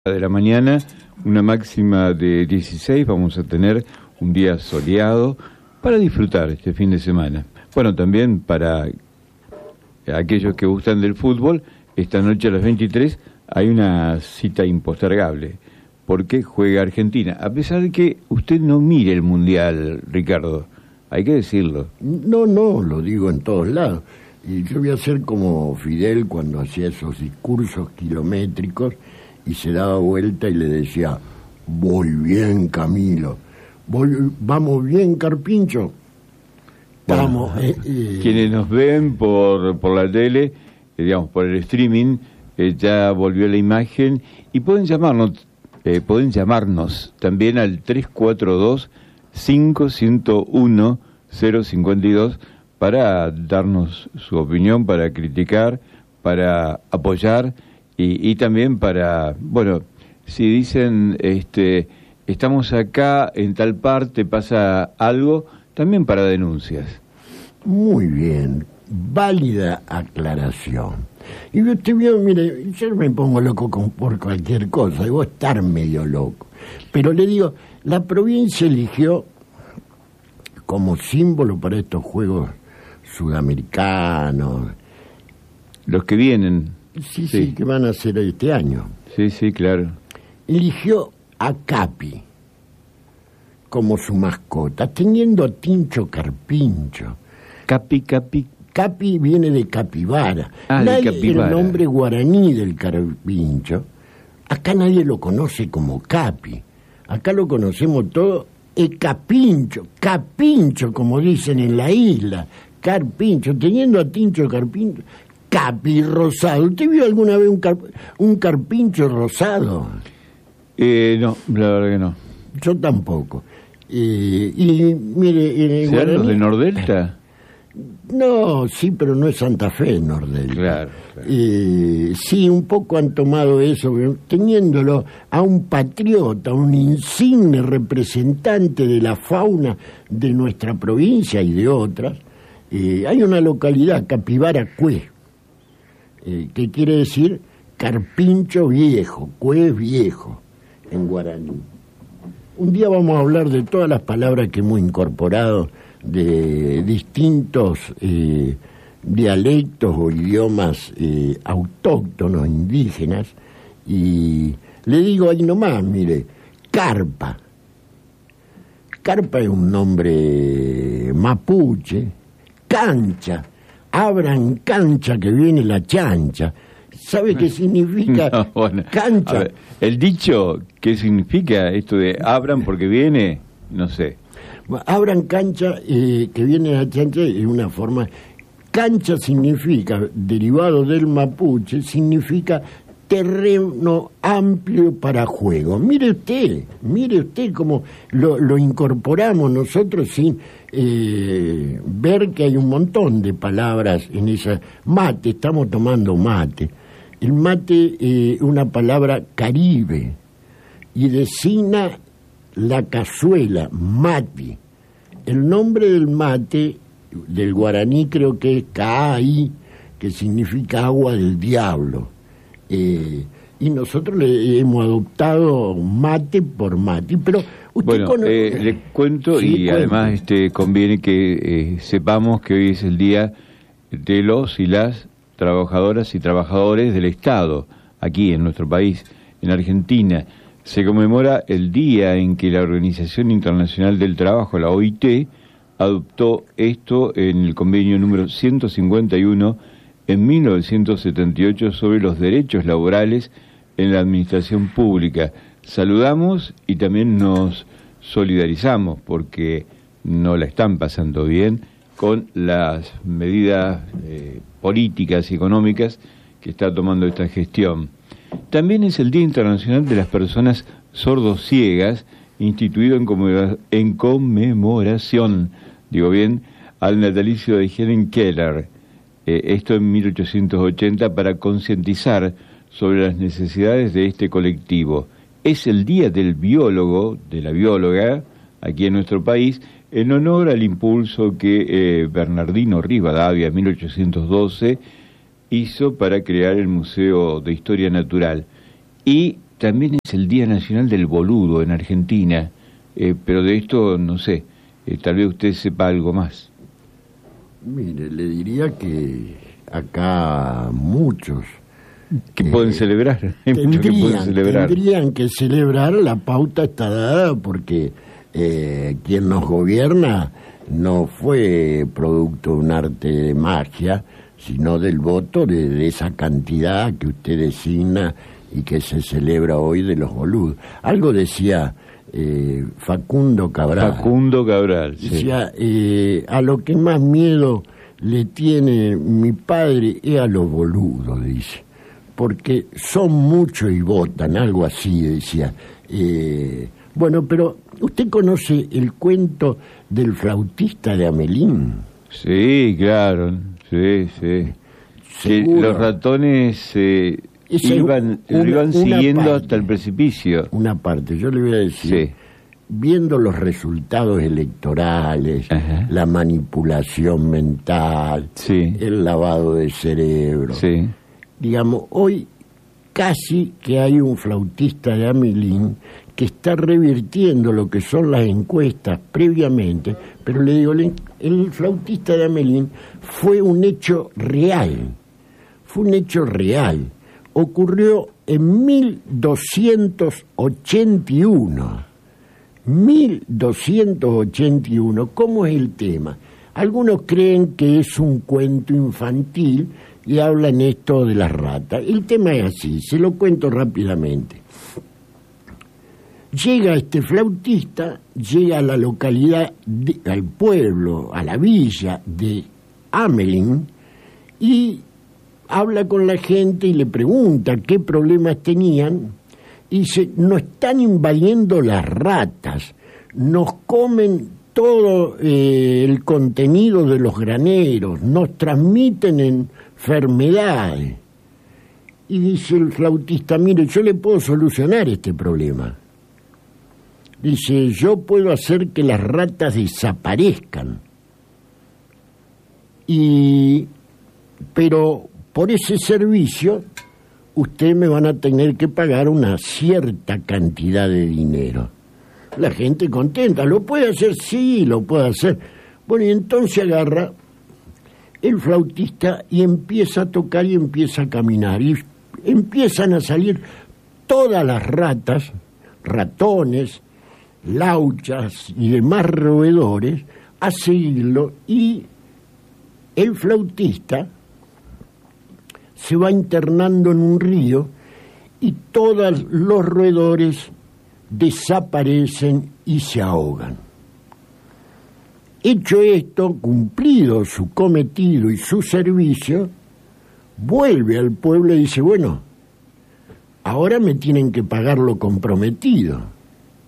de la mañana, una máxima de 16, vamos a tener un día soleado para disfrutar este fin de semana. Bueno, también para aquellos que gustan del fútbol, esta noche a las 23 hay una cita impostergable, porque juega Argentina, a pesar de que usted no mire el Mundial, Ricardo, hay que decirlo. No, lo digo en todos lados. Y yo voy a ser como Fidel cuando hacía esos discursos kilométricos y se daba vuelta y le decía: voy bien, Camilo, vamos bien, Carpincho. Vamos. Quienes nos ven por la tele, digamos, por el streaming, ya volvió la imagen y pueden llamarnos también al 342-5101-052 para darnos su opinión, para criticar, para apoyar y también para, bueno, si dicen estamos acá en tal parte, pasa algo, también para denuncias. Muy bien, válida aclaración. Y usted vio, mire, yo me pongo loco por cualquier cosa, debo estar medio loco. Pero le digo, la provincia eligió como símbolo para estos Juegos Sudamericanos. Los que vienen. Sí, que van a ser este año. Sí, claro. Eligió a Capi como su mascota, teniendo a Tincho Carpincho. Capi. Capi viene de capibara. De capibara. El nombre guaraní del carpincho. Acá nadie lo conoce como Capi. Acá lo conocemos todo Capincho, como dicen en la isla. Carpincho, teniendo a Tincho Carpincho. Capi rosado. ¿Usted vio alguna vez un carpincho rosado? No, la verdad que no. Yo tampoco. Y mire, en el ¿serán guaraní, los de Nordelta? No, sí, pero no es Santa Fe, Nordelta. Claro. Sí, un poco han tomado eso, teniéndolo a un patriota, un insigne representante de la fauna de nuestra provincia y de otras. Hay una localidad, Capibara Cue, que quiere decir carpincho viejo, cue viejo, en guaraní. Un día vamos a hablar de todas las palabras que hemos incorporado de distintos dialectos o idiomas autóctonos, indígenas, y le digo ahí nomás, mire, carpa. Carpa es un nombre mapuche. Cancha, abran cancha que viene la chancha. ¿Sabe qué significa cancha? A ver, el dicho, ¿qué significa esto de abran porque viene? No sé. Abran cancha que viene la chancha es una forma. Cancha significa, derivado del mapuche, significa terreno amplio para juego. Mire usted cómo lo incorporamos nosotros sin ver que hay un montón de palabras en esa. Mate, estamos tomando mate. El mate es una palabra caribe y designa la cazuela, mate. El nombre del mate, del guaraní, creo que es Kaai, que significa agua del diablo. Y nosotros le hemos adoptado mate por mate. Pero usted le cuento, sí, y además conviene que sepamos que hoy es el día de los y las trabajadoras y trabajadores del Estado, aquí en nuestro país, en Argentina. Se conmemora el día en que la Organización Internacional del Trabajo, la OIT, adoptó esto en el convenio número 151 en 1978 sobre los derechos laborales en la administración pública. Saludamos y también nos solidarizamos porque no la están pasando bien con las medidas políticas y económicas que está tomando esta gestión. También es el Día Internacional de las Personas Sordociegas, instituido en conmemoración, digo bien, al natalicio de Helen Keller, esto en 1880, para concientizar sobre las necesidades de este colectivo. Es el Día del Biólogo, de la bióloga, aquí en nuestro país, en honor al impulso que Bernardino Rivadavia, en 1812, hizo para crear el Museo de Historia Natural. Y también es el Día Nacional del Boludo en Argentina, pero de esto no sé, tal vez usted sepa algo más. Mire, le diría que acá muchos que pueden celebrar, tendrían que celebrar. La pauta está dada porque quien nos gobierna no fue producto de un arte de magia, sino del voto de esa cantidad que usted designa y que se celebra hoy de los boludos. Algo decía Facundo Cabral. Decía, a lo que más miedo le tiene mi padre es a los boludos, dice, porque son muchos y votan, algo así, decía. Bueno, pero ¿usted conoce el cuento del flautista de Hamelín? Sí, claro, sí. Que los ratones lo iban siguiendo parte, hasta el precipicio. Una parte, yo le voy a decir, sí. Viendo los resultados electorales, ajá, la manipulación mental, sí, el lavado de cerebro, sí, digamos, hoy casi que hay un flautista de Hamelín que está revirtiendo lo que son las encuestas previamente, pero le digo, el flautista de Hamelín fue un hecho real, ocurrió en 1281. ¿Cómo es el tema? Algunos creen que es un cuento infantil y hablan esto de las ratas. El tema es así, se lo cuento rápidamente. Llega este flautista, llega a la localidad, al pueblo, a la villa de Hamelín, y habla con la gente y le pregunta qué problemas tenían, y dice, nos están invadiendo las ratas, nos comen todo el contenido de los graneros, nos transmiten enfermedades. Y dice el flautista, mire, yo le puedo solucionar este problema. Dice, yo puedo hacer que las ratas desaparezcan. Pero por ese servicio, usted me van a tener que pagar una cierta cantidad de dinero. La gente contenta, ¿lo puede hacer? Sí, lo puede hacer. Bueno, y entonces agarra el flautista y empieza a tocar y empieza a caminar. Y empiezan a salir todas las ratas, ratones, lauchas y demás roedores a seguirlo, y el flautista se va internando en un río y todos los roedores desaparecen y se ahogan. Hecho esto, cumplido su cometido y su servicio, vuelve al pueblo y dice, bueno, ahora me tienen que pagar lo comprometido.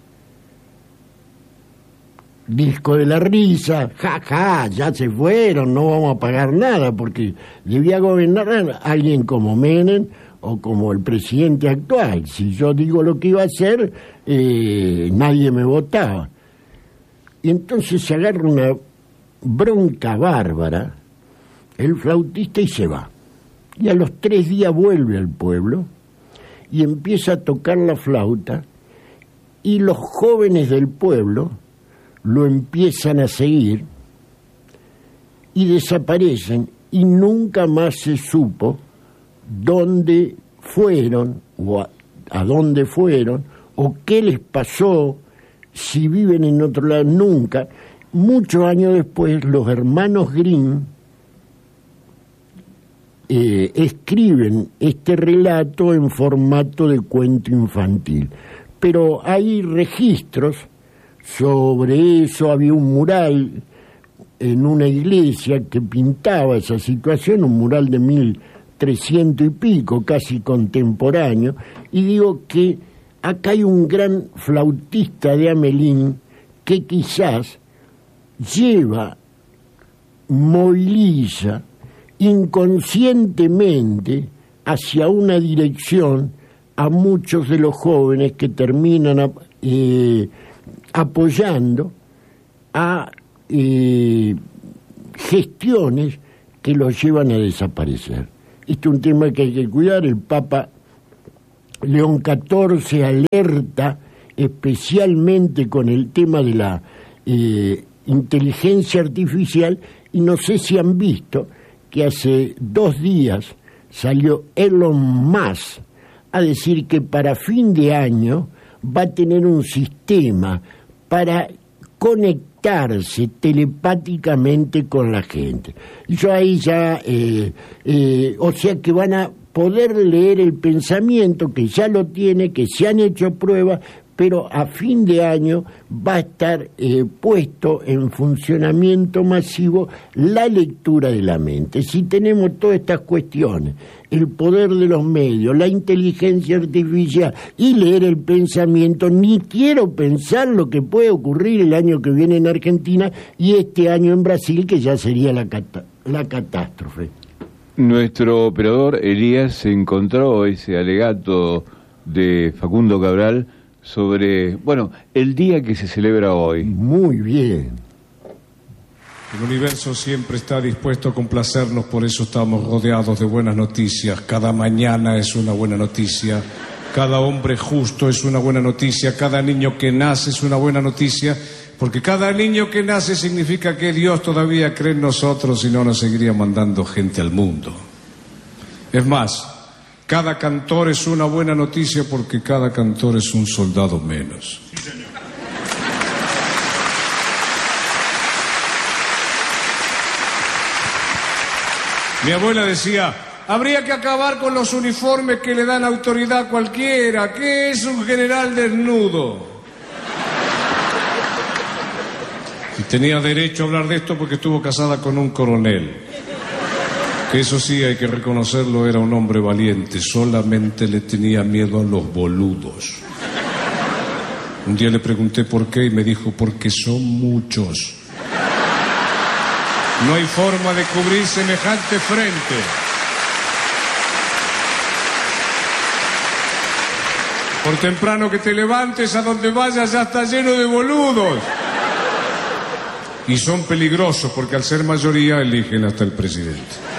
Disco de la risa, ya se fueron, no vamos a pagar nada, porque debía gobernar a alguien como Menem o como el presidente actual. Si yo digo lo que iba a hacer, nadie me votaba. Y entonces se agarra una bronca bárbara el flautista y se va. Y a los 3 días vuelve al pueblo y empieza a tocar la flauta, y los jóvenes del pueblo lo empiezan a seguir y desaparecen, y nunca más se supo dónde fueron o a dónde fueron o qué les pasó, si viven en otro lado, nunca. Muchos años después los hermanos Grimm escriben este relato en formato de cuento infantil, pero hay registros sobre eso. Había un mural en una iglesia que pintaba esa situación, un mural de 1300 y pico, casi contemporáneo, y digo que acá hay un gran flautista de Hamelín que quizás moviliza inconscientemente hacia una dirección a muchos de los jóvenes que terminan apoyando a gestiones que los llevan a desaparecer. Este es un tema que hay que cuidar. El Papa León XIV alerta especialmente con el tema de la inteligencia artificial, y no sé si han visto que hace 2 días salió Elon Musk a decir que para fin de año va a tener un sistema para conectarse telepáticamente con la gente. Y yo ahí ya, o sea que van a poder leer el pensamiento, que ya lo tiene, que se han hecho pruebas, pero a fin de año va a estar puesto en funcionamiento masivo la lectura de la mente. Si tenemos todas estas cuestiones, el poder de los medios, la inteligencia artificial y leer el pensamiento, ni quiero pensar lo que puede ocurrir el año que viene en Argentina y este año en Brasil, que ya sería la catástrofe. Nuestro operador Elías encontró ese alegato de Facundo Cabral sobre, bueno, el día que se celebra hoy. Muy bien. El universo siempre está dispuesto a complacernos, por eso estamos rodeados de buenas noticias. Cada mañana es una buena noticia, cada hombre justo es una buena noticia, cada niño que nace es una buena noticia, porque cada niño que nace significa que Dios todavía cree en nosotros y no nos seguiría mandando gente al mundo. Es más, cada cantor es una buena noticia porque cada cantor es un soldado menos. Sí, señor. Mi abuela decía, habría que acabar con los uniformes que le dan autoridad a cualquiera. ¿Qué es un general desnudo? Y tenía derecho a hablar de esto porque estuvo casada con un coronel. Que eso sí, hay que reconocerlo, era un hombre valiente, solamente le tenía miedo a los boludos. Un día le pregunté por qué y me dijo, porque son muchos. No hay forma de cubrir semejante frente. Por temprano que te levantes, a donde vayas ya está lleno de boludos. Y son peligrosos porque al ser mayoría eligen hasta el presidente.